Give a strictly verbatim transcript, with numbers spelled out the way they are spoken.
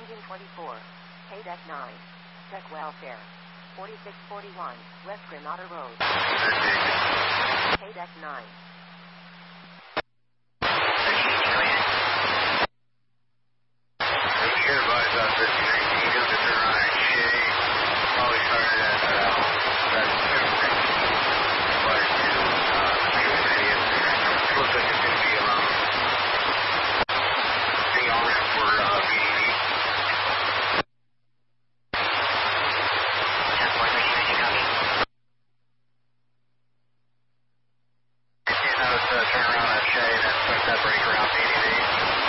Engine twenty-four. K deck nine. Check welfare. forty-six forty-one, West Granada Road. K deck nine. You're advised on fifty nineteen, you'll just turn around and shade. Probably started at uh, that seven advised to uh, see what it is. It looks like it's going to be around being all ramp for uh, B D D. ten point fifty nineteen, copy. And I was uh, turn around and shade and start that break around B D D.